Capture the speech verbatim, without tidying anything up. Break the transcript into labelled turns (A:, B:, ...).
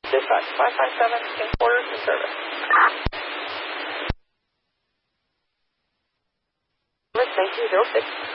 A: Dispatch, five five seven, in quarters in service. Service nineteen oh six.